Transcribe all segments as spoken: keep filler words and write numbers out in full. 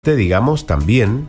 digamos, también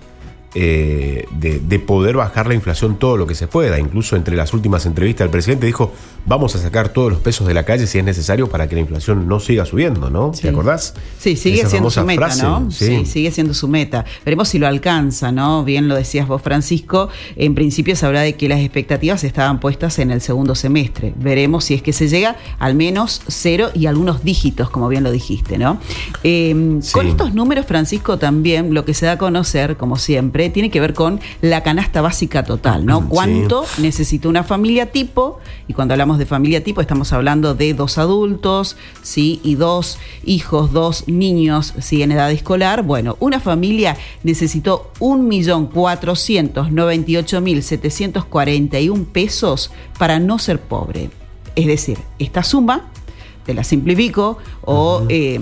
eh, de, de poder bajar la inflación todo lo que se pueda. Incluso entre las últimas entrevistas el presidente dijo, vamos a sacar todos los pesos de la calle si es necesario para que la inflación no siga subiendo, ¿no? Sí. ¿Te acordás? Sí, sigue Esa siendo su meta, frase, ¿no? Sí. sí, sigue siendo su meta. Veremos si lo alcanza, ¿no? Bien lo decías vos, Francisco. En principio se habla de que las expectativas estaban puestas en el segundo semestre. Veremos si es que se llega al menos cero y algunos dígitos, como bien lo dijiste, ¿no? Eh, Sí. Con estos números, Francisco, también lo que se da a conocer, como siempre, tiene que ver con la canasta básica total, ¿no? Sí. ¿Cuánto necesita una familia tipo? Y cuando hablamos de familia tipo, estamos hablando de dos adultos, ¿sí? Y dos hijos, dos niños, ¿sí? En edad escolar. Bueno, una familia necesitó un millón cuatrocientos noventa y ocho mil setecientos cuarenta y un pesos para no ser pobre. Es decir, esta suma, te la simplifico, o uh-huh. eh,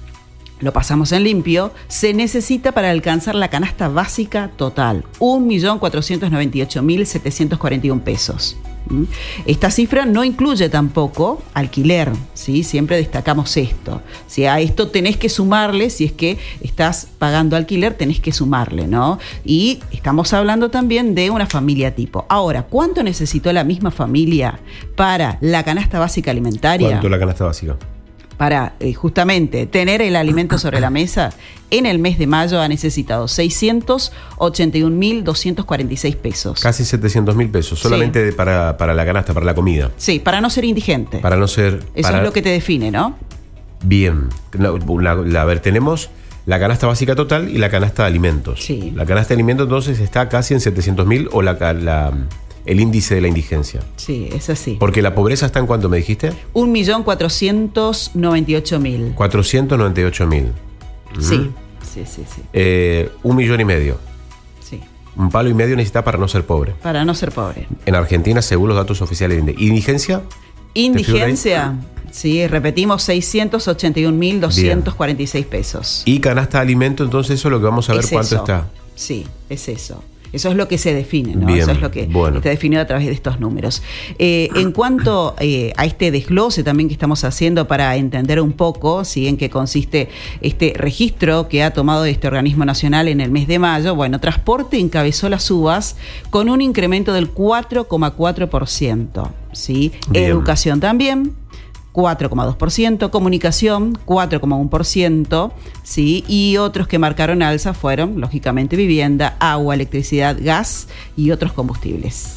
lo pasamos en limpio, se necesita para alcanzar la canasta básica total, un millón cuatrocientos noventa y ocho mil setecientos cuarenta y un pesos. Esta cifra no incluye tampoco alquiler, ¿sí? Siempre destacamos esto. Si a esto tenés que sumarle, si es que estás pagando alquiler, tenés que sumarle, ¿no? Y estamos hablando también de una familia tipo. Ahora, ¿cuánto necesitó la misma familia para la canasta básica alimentaria? ¿Cuánto la canasta básica? Para eh, justamente tener el alimento sobre la mesa, en el mes de mayo ha necesitado seiscientos ochenta y un mil doscientos cuarenta y seis pesos. Casi setecientos mil pesos, solamente Sí. de, para, para la canasta, para la comida. Sí, para no ser indigente. Para no ser... Eso para... es lo que te define, ¿no? Bien. La, la, la, a ver, tenemos la canasta básica total y la canasta de alimentos. Sí. La canasta de alimentos entonces está casi en setecientos mil o la... la el índice de la indigencia. Sí, es así. Porque la pobreza está en ¿cuánto me dijiste? Un millón cuatrocientos noventa y ocho mil. cuatrocientos noventa y ocho mil. Sí, ¿Mm? sí, sí, sí. Eh, un millón y medio. Sí. Un palo y medio necesita para no ser pobre. Para no ser pobre. En Argentina, según los datos oficiales de indigencia. Indigencia, sí, repetimos, seiscientos ochenta y un mil doscientos cuarenta y seis pesos. Y canasta de alimento, entonces eso es lo que vamos a ver Es cuánto eso. está. Sí, es eso. Eso es lo que se define, ¿no? Bien, Eso es lo que bueno. está definido a través de estos números. Eh, en cuanto eh, a este desglose también que estamos haciendo para entender un poco, ¿sí? En qué consiste este registro que ha tomado este organismo nacional en el mes de mayo, bueno, Transporte encabezó las subas con un incremento del cuatro coma cuatro por ciento, ¿sí? Bien. Educación también, cuatro coma dos por ciento, comunicación, cuatro coma uno por ciento, ¿sí? Y otros que marcaron alza fueron, lógicamente, vivienda, agua, electricidad, gas y otros combustibles.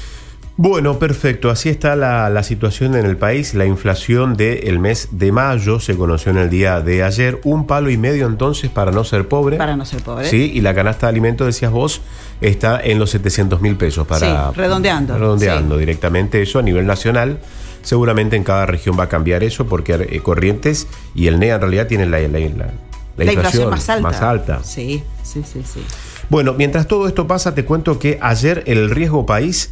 Bueno, perfecto. Así está la, la situación en el país. La inflación del mes de mayo se conoció en el día de ayer. Un palo y medio entonces para no ser pobre. Para no ser pobre. Sí, y la canasta de alimentos, decías vos, está en los setecientos mil pesos. Para, sí, redondeando. Redondeando sí. directamente eso a nivel nacional. Seguramente en cada región va a cambiar eso porque eh, Corrientes y el N E A en realidad tienen la, la, la, la, la inflación, inflación más alta. más alta. Sí, sí, sí, sí. Bueno, mientras todo esto pasa, te cuento que ayer el riesgo país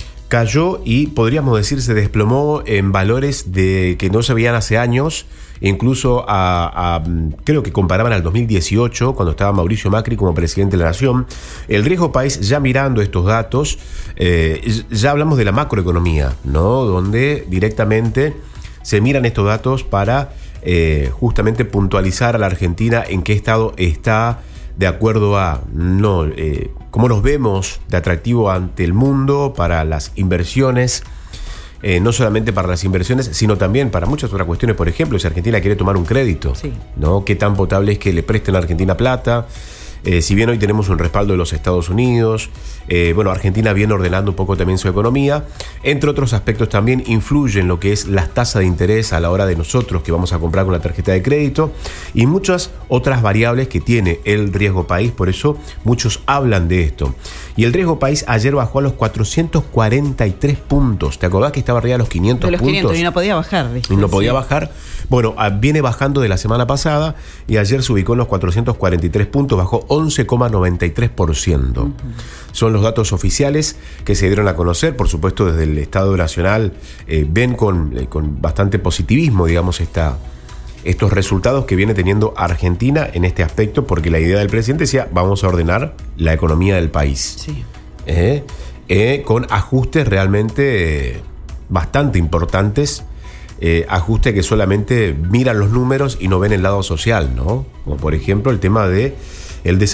cayó y podríamos decir se desplomó en valores de que no se veían hace años, incluso a, a creo que comparaban al dos mil dieciocho cuando estaba Mauricio Macri como presidente de la Nación. El riesgo país, ya mirando estos datos, eh, ya hablamos de la macroeconomía, ¿no? Donde directamente se miran estos datos para eh, justamente puntualizar a la Argentina en qué estado está de acuerdo a no eh, cómo nos vemos de atractivo ante el mundo para las inversiones, eh, no solamente para las inversiones, sino también para muchas otras cuestiones. Por ejemplo, si Argentina quiere tomar un crédito, sí. ¿no? ¿Qué tan potable es que le presten a Argentina plata? Eh, si bien hoy tenemos un respaldo de los Estados Unidos, eh, bueno, Argentina viene ordenando un poco también su economía, entre otros aspectos también influyen lo que es las tasas de interés a la hora de nosotros que vamos a comprar con la tarjeta de crédito y muchas otras variables que tiene el riesgo país, por eso muchos hablan de esto. Y el riesgo país ayer bajó a los cuatrocientos cuarenta y tres puntos, ¿te acordás que estaba arriba de los quinientos de los puntos? quinientos y no podía bajar. ¿Viste? Y no podía sí. bajar. Bueno, viene bajando de la semana pasada y ayer se ubicó en los cuatrocientos cuarenta y tres puntos, bajó once coma noventa y tres por ciento. Uh-huh. Son los datos oficiales que se dieron a conocer, por supuesto desde el Estado Nacional eh, ven con, eh, con bastante positivismo, digamos, esta, estos resultados que viene teniendo Argentina en este aspecto, porque la idea del presidente decía, vamos a ordenar la economía del país. Sí. Eh, eh, con ajustes realmente eh, bastante importantes, eh, ajustes que solamente miran los números y no ven el lado social, ¿no? Como por ejemplo el tema de el